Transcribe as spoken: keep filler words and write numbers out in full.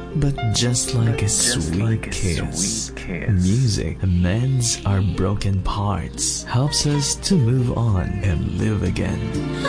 But just like a sweet kiss, music mends our broken parts, helps us to move on and live again.